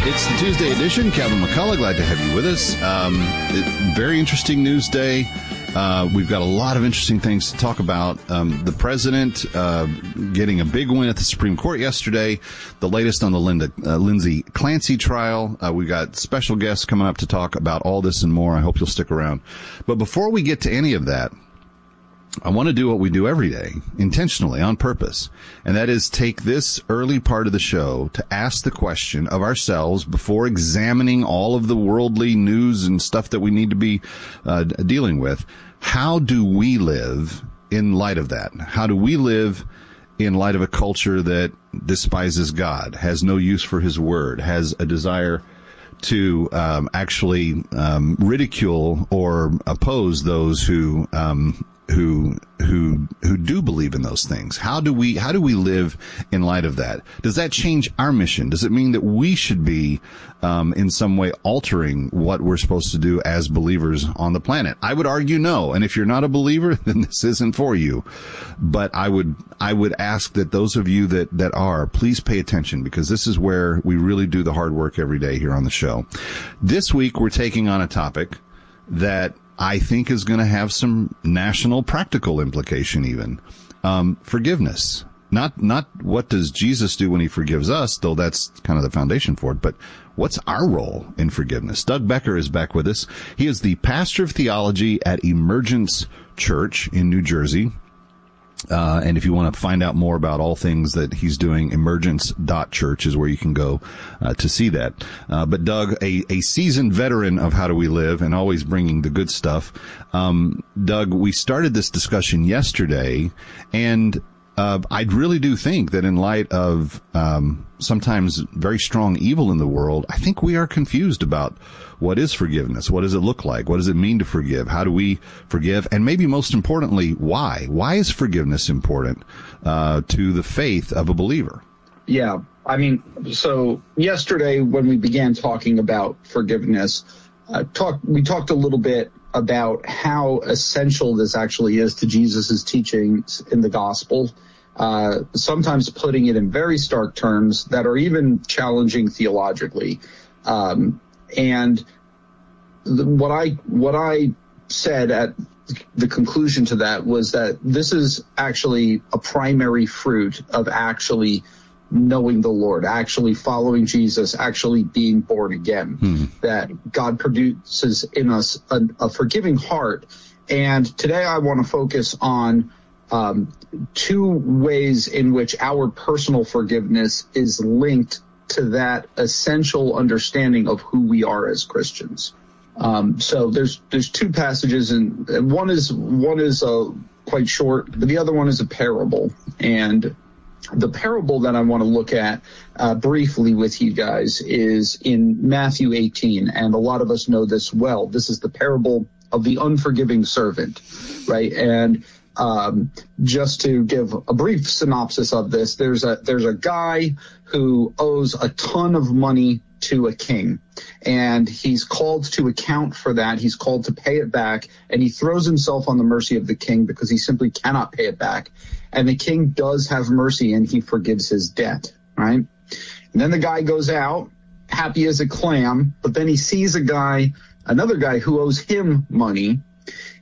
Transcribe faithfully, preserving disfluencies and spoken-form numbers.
It's the Tuesday edition. Calvin McCullough, glad to have you with us. Um, it, very interesting news day. Uh, we've got a lot of interesting things to talk about. Um, the president uh, getting a big win at the Supreme Court yesterday. The latest on the Linda, uh, Lindsay Clancy trial. Uh, we've got special guests coming up to talk about all this and more. I hope you'll stick around. But before we get to any of that, I want to do what we do every day, intentionally, on purpose, and that is take this early part of the show to ask the question of ourselves before examining all of the worldly news and stuff that we need to be uh, dealing with. How do we live in light of that? How do we live in light of a culture that despises God, has no use for his word, has a desire to um, actually um, ridicule or oppose those who um who who who do believe in those things? How do we how do we live in light of that? Does that change our mission? Does it mean that we should be um in some way altering what we're supposed to do as believers on the planet? I would argue no. And if you're not a believer, then this isn't for you. But I would I would ask that those of you that that are, please pay attention, because this is where we really do the hard work every day here on the show. This week we're taking on a topic that I think is going to have some national practical implication even. Um, forgiveness. Not, not what does Jesus do when he forgives us, though that's kind of the foundation for it, but what's our role in forgiveness? Doug Becker is back with us. He is the pastor of theology at Emergence Church in New Jersey. Uh, and if you want to find out more about all things that he's doing, emergence dot church is where you can go uh, to see that. Uh, but Doug, a, a seasoned veteran of How Do We Live and always bringing the good stuff. Um, Doug, we started this discussion yesterday, and uh, I really do think that in light of um, sometimes very strong evil in the world, I think we are confused about what is forgiveness? What does it look like? What does it mean to forgive? How do we forgive? And maybe most importantly, why? Why is forgiveness important uh, to the faith of a believer? Yeah, I mean, so yesterday when we began talking about forgiveness, uh, talk, we talked a little bit about how essential this actually is to Jesus's teachings in the gospel, uh, sometimes putting it in very stark terms that are even challenging theologically. Um, And the, what I what I said at the conclusion to that was that this is actually a primary fruit of actually knowing the Lord, actually following Jesus, actually being born again, hmm. that God produces in us a, a forgiving heart. And today I want to focus on um, two ways in which our personal forgiveness is linked to that essential understanding of who we are as Christians. Um, so there's there's two passages, and, and one is one is uh, quite short, but the other one is a parable. And the parable that I want to look at uh, briefly with you guys is in Matthew eighteen, and a lot of us know this well. This is the parable of the unforgiving servant, right? And Um, just to give a brief synopsis of this, there's a there's a guy who owes a ton of money to a king, and he's called to account for that. He's called to pay it back, and he throws himself on the mercy of the king because he simply cannot pay it back. And the king does have mercy, and he forgives his debt, right? And then the guy goes out, happy as a clam, but then he sees a guy, another guy who owes him money,